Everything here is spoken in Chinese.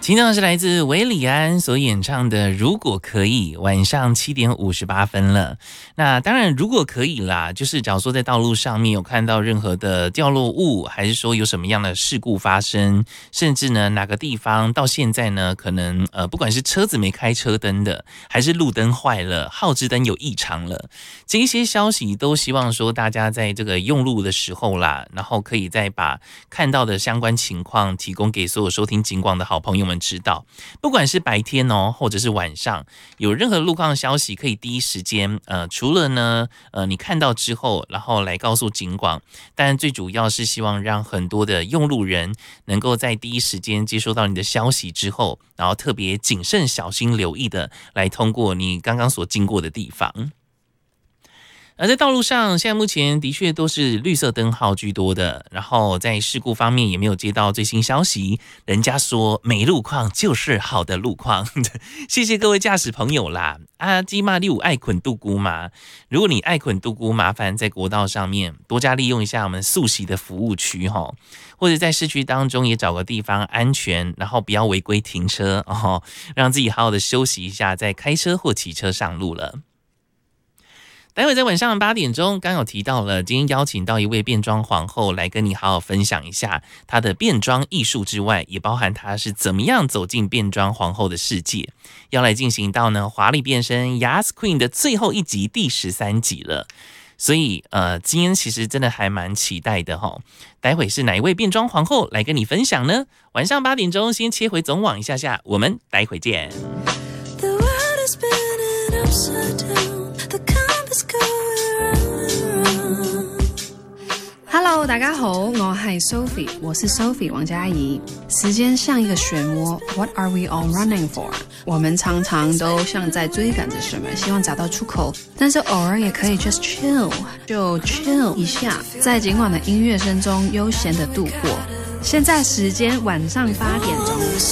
听到的是来自韦礼安所演唱的《如果可以》，晚上7点58分了。那当然如果可以啦，就是假如说在道路上面有看到任何的掉落物，还是说有什么样的事故发生，甚至呢哪个地方到现在呢可能不管是车子没开车灯的，还是路灯坏了，号志灯有异常了，这一些消息都希望说大家在这个用路的时候啦，然后可以再把看到的相关情况提供给所有收听警广的好朋友们知道，不管是白天或者是晚上，有任何路况消息可以第一时间除了呢你看到之后然后来告诉警广，但最主要是希望让很多的用路人能够在第一时间接收到你的消息之后，然后特别谨慎小心留意的来通过你刚刚所经过的地方。而在道路上，现在目前的确都是绿色灯号居多的，然后在事故方面也没有接到最新消息。人家说没路况就是好的路况，谢谢各位驾驶朋友啦。基嘛你有爱捆度姑吗？如果你爱捆度姑，麻烦在国道上面多加利用一下我们速习的服务区或者在市区当中也找个地方安全，然后不要违规停车让自己好好的休息一下，再开车或骑车上路了。待会在晚上8点钟，刚有提到了，今天邀请到一位变装皇后来跟你好好分享一下她的变装艺术之外，也包含她是怎么样走进变装皇后的世界。要来进行到呢华丽变身 Yas Queen 的最后一集第13集了。所以今天其实真的还蛮期待的待会是哪一位变装皇后来跟你分享呢？晚上8点钟先切回总网一下下，我们待会见。 Hello， 大家好，我係 Sophie， 我是 Sophie 王嘉怡。时间像一个漩涡 ，What are we all running for？ 我们常常都像在追赶着什么，希望找到出口，但是偶尔也可以 just chill， 就 chill 一下，在尽管的音乐声中悠闲的度过。现在时间晚上8点钟。